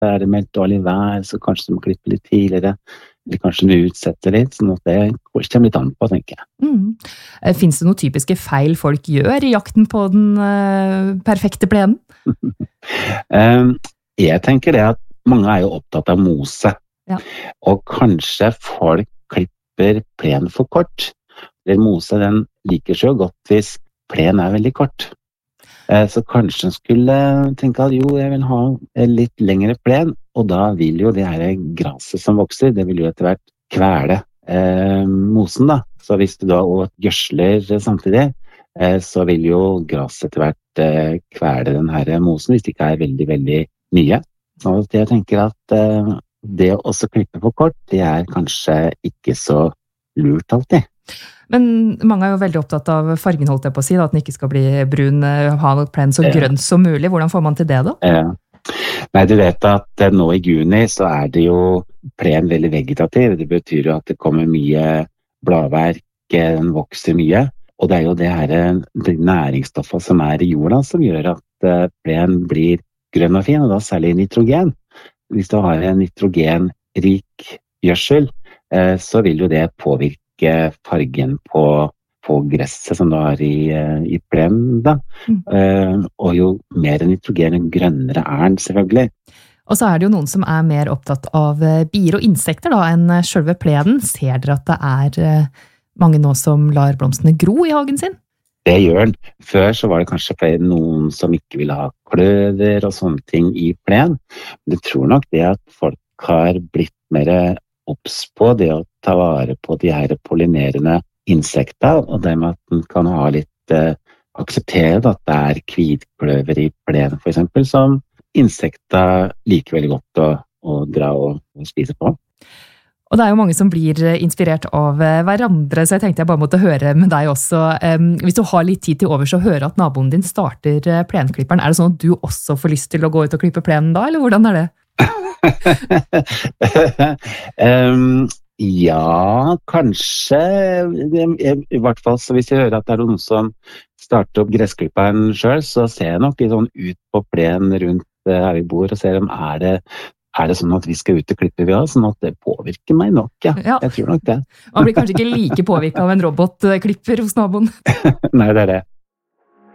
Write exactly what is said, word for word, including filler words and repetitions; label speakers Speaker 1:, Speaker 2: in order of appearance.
Speaker 1: er det meldt dårlig vær, så kanskje du må klippe litt tidligere, eller kanskje du utsetter litt, sånn at det kommer litt an på, tenker jeg.
Speaker 2: Mm. Finnes det noen typiske feil folk gjør i jakten på den uh, perfekte plenen?
Speaker 1: um, jeg tenker det at mange er jo opptatt av mose, ja. Og kanskje folk klipper plen for kort. Den mose, den liker så godt hvis plen er veldig kort. Så kanskje en skulle tenke at jo, jeg vil ha litt lengre plen, og da vil jo det her graset som vokser, det vil jo etter hvert kvele eh, mosen da. Så hvis du da også gjødsler samtidig, eh, så vil jo graset etter hvert eh, kvele den her mosen, hvis det ikke er veldig, veldig mye. Så jeg tenker at eh, det å også klippe for kort, det er kanskje ikke så lurt alltid.
Speaker 2: Men mange er jo veldig opptatt av fargen, holdt jeg på å si, da, at den ikke skal bli brun, ha plen så grønn som mulig. Hvordan får man til det da?
Speaker 1: Ja. Nei, du vet at nå i juni så er det jo plen veldig vegetativ. Det betyr jo at det kommer mye bladverk, den vokser mye. Og det er jo det her det næringsstoffet som er i jorda som gjør at plen blir grønn og fin, og da særlig nitrogen. Hvis du har en nitrogenrik gjødsel, så vil jo det påvirke fargen på, på gresset som du har i, i plenen da. Mm. Uh, og jo mer nitrogen, jo grønnere er den selvfølgelig.
Speaker 2: Og så er det jo noen som er mer opptatt av bier og insekter da, enn selve plenen. Ser dere at det er mange nå som lar blomstene gro i hagen sin?
Speaker 1: Det gjør den. Før så var det kanskje noen som ikke ville ha kløver og sånne ting i plen. Men jeg tror nok det at folk har blitt mer obs på det å ta vare på de her pollinerende insekter, og det med at den kan ha litt eh, akseptere at det er kvitkløver i plen for eksempel, som insekter liker veldig godt å, å dra og, og spise på.
Speaker 2: Og det er jo mange som blir inspirert av hverandre, så jeg tenkte jeg bare måtte høre med deg også. Um, hvis du har litt tid til over, så høre at naboen din starter plenklipperen. Er det sånn at du også får lyst til å gå ut og klippe plenen da, eller hvordan er det?
Speaker 1: um, ja, kanskje i, i hvert fall så hvis jeg hører at det er noen som starter opp gressklipperen selv, så ser jeg nok litt sånn ut på plen rundt her vi bor og ser om er det, er det sånn at vi skal ut og klippe vi har, sånn at det påvirker meg nok, ja, ja. Jeg tror nok det.
Speaker 2: Man blir kanskje ikke like påvirket av en robotklipper hos naboen.
Speaker 1: Nei, det er det.